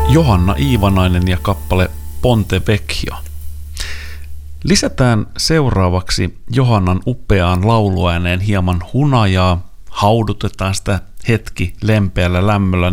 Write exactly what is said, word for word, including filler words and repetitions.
Johanna Iivanainen ja kappale Ponte Vecchio. Lisätään seuraavaksi Johannan upeaan lauluääneen hieman hunajaa, haudutetaan sitä hetki lempeällä lämmöllä